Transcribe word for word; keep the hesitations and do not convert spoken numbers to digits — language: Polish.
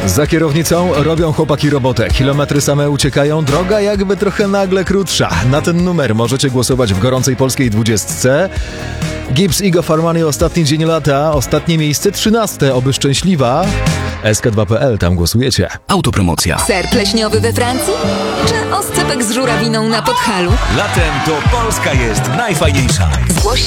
Za kierownicą robią chłopaki robotę. Kilometry same uciekają, droga jakby trochę nagle krótsza. Na ten numer możecie głosować w gorącej polskiej dwudziestce. Gibbs Igo Farmani, ostatni dzień lata, ostatnie miejsce trzynaste, oby szczęśliwa. S K dwa kropka P L, tam głosujecie. Autopromocja. Ser pleśniowy we Francji? Czy oscypek z żurawiną na Podhalu? Latem to Polska jest najfajniejsza. Zgłoś